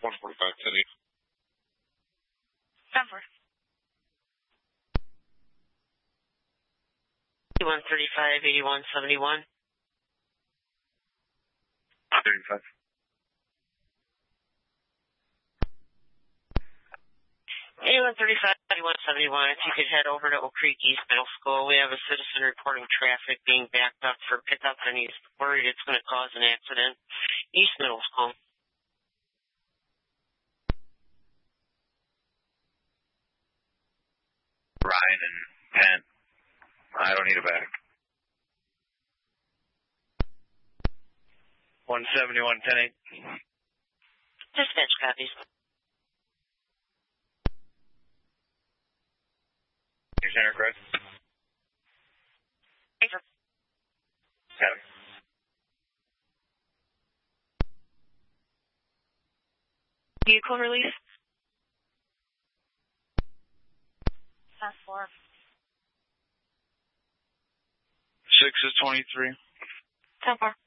145 today. 10-4. 8135, 8171. 35. 8135, 8171. If you could head over to Oak Creek East Middle School. We have a citizen reporting traffic being backed up for pickup, and he's worried it's going to cause an accident. East Middle School. Ryan and Penn. I don't need a back. 171, 10-8. Dispatch copies. Your center, Chris. Paper. Copy. Vehicle release. 10-4. 6 is 23. 10-4.